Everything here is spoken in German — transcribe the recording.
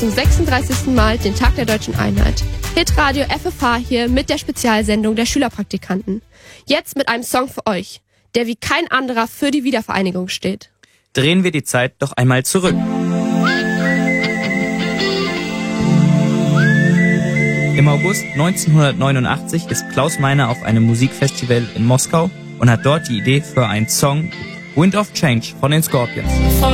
zum 36. Mal den Tag der Deutschen Einheit. Hitradio FFH hier mit der Spezialsendung der Schülerpraktikanten. Jetzt mit einem Song für euch, der wie kein anderer für die Wiedervereinigung steht. Drehen wir die Zeit doch einmal zurück. Im August 1989 ist Klaus Meiner auf einem Musikfestival in Moskau und hat dort die Idee für einen Song Wind of Change von den Scorpions.